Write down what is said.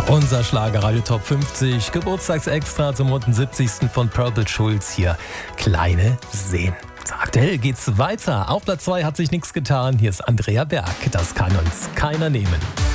Unser Schlagerradio Top 50, Geburtstagsextra zum runden 70. von Purple Schulz hier. Kleine Seen. Aktuell geht's weiter. Auf Platz 2 hat sich nichts getan. Hier ist Andrea Berg. Das kann uns keiner nehmen.